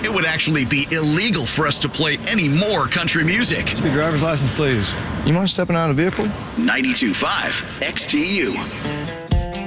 it would actually be illegal for us to play any more country music. Your driver's license, please. You mind stepping out of the vehicle? 92.5 XTU.